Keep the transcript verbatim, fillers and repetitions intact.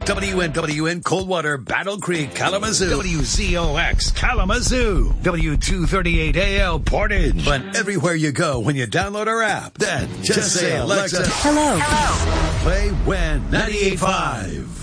W N W N Coldwater, Battle Creek, Kalamazoo. W Z O X Kalamazoo. W two thirty-eight A L Portage. But everywhere you go when you download our app, then just, just say, Alexa, hello. Hello. Play W E N ninety-eight point five.